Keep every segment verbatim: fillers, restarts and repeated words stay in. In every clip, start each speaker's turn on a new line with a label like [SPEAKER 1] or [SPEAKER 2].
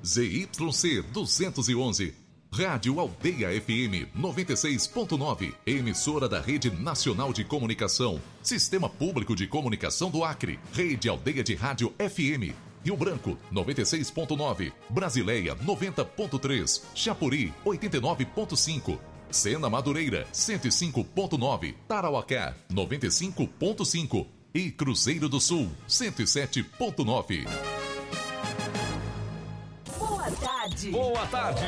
[SPEAKER 1] Z Y C duzentos e onze. Rádio Aldeia F M noventa e seis ponto nove, emissora da Rede Nacional de Comunicação, Sistema Público de Comunicação do Acre, Rede Aldeia de Rádio F M, Rio Branco noventa e seis ponto nove, Brasileia noventa ponto três, Chapuri oitenta e nove ponto cinco, Sena Madureira cento e cinco ponto nove, Tarauacá noventa e cinco ponto cinco e Cruzeiro do Sul cento e sete ponto nove.
[SPEAKER 2] Boa tarde.
[SPEAKER 3] Boa tarde.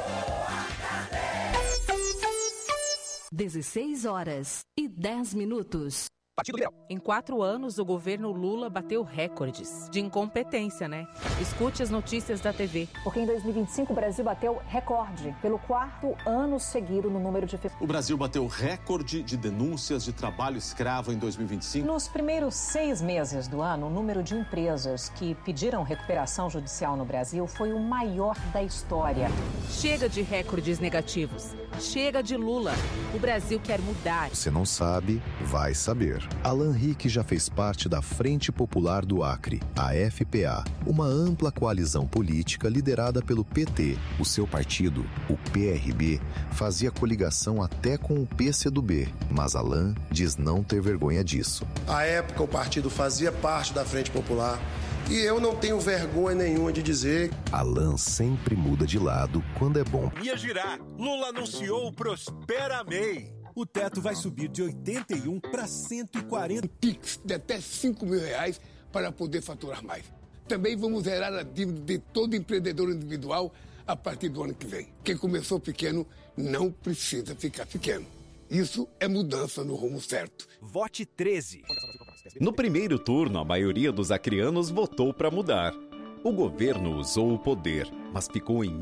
[SPEAKER 2] dezesseis horas e dez minutos.
[SPEAKER 4] Em quatro anos, o governo Lula bateu recordes de incompetência, né? Escute as notícias da T V.
[SPEAKER 5] Porque em dois mil e vinte e cinco o Brasil bateu recorde pelo quarto ano seguido no número de...
[SPEAKER 6] O Brasil bateu recorde de denúncias de trabalho escravo em dois mil e vinte e cinco.
[SPEAKER 5] Nos primeiros seis meses do ano, o número de empresas que pediram recuperação judicial no Brasil foi o maior da história.
[SPEAKER 4] Chega de recordes negativos. Chega de Lula. O Brasil quer mudar.
[SPEAKER 7] Você não sabe, vai saber. Alan Rick já fez parte da Frente Popular do Acre, a F P A, uma ampla coalizão política liderada pelo P T. O seu partido, o P R B, fazia coligação até com o P C do B, mas Alan diz não ter vergonha disso.
[SPEAKER 8] À época, o partido fazia parte da Frente Popular e eu não tenho vergonha nenhuma de dizer.
[SPEAKER 7] Alan sempre muda de lado quando é bom.
[SPEAKER 9] Ia girar. Lula anunciou o Prospera May.
[SPEAKER 10] O teto vai subir de oitenta e um para cento e quarenta.
[SPEAKER 11] Pix de até cinco mil reais para poder faturar mais. Também vamos zerar a dívida de todo empreendedor individual a partir do ano que vem. Quem começou pequeno não precisa ficar pequeno. Isso é mudança no rumo certo.
[SPEAKER 9] Vote treze.
[SPEAKER 3] No primeiro turno, a maioria dos acreanos votou para mudar. O governo usou o poder, mas ficou em